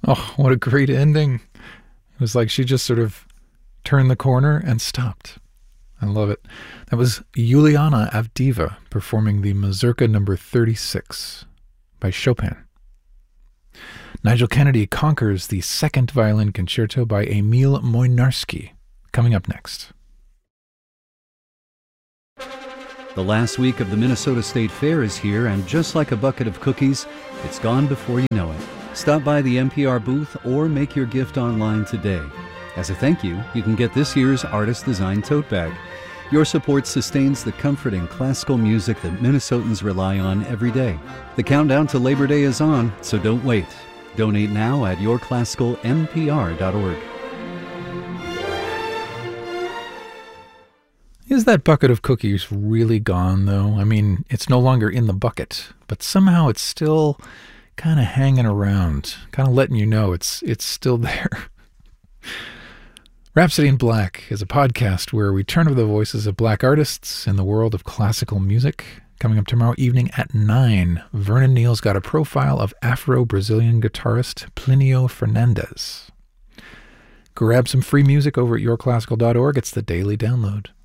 Oh, what a great ending. It was like she just sort of turned the corner and stopped. I love it. That was Juliana Avdiva performing the Mazurka number 36 by Chopin. Nigel Kennedy conquers the second violin concerto by Emil Moynarski, coming up next. The last week of the Minnesota State Fair is here, and just like a bucket of cookies, it's gone before you know it. Stop by the NPR booth or make your gift online today. As a thank you, you can get this year's artist-designed tote bag. Your support sustains the comfort and classical music that Minnesotans rely on every day. The countdown to Labor Day is on, so don't wait. Donate now at yourclassicalnpr.org. Is that bucket of cookies really gone, though? I mean, it's no longer in the bucket, but somehow it's still kind of hanging around, kind of letting you know it's still there. Rhapsody in Black is a podcast where we turn to the voices of black artists in the world of classical music. Coming up tomorrow evening at 9, Vernon Neal's got a profile of Afro-Brazilian guitarist Plinio Fernandes. Grab some free music over at yourclassical.org. It's the daily download.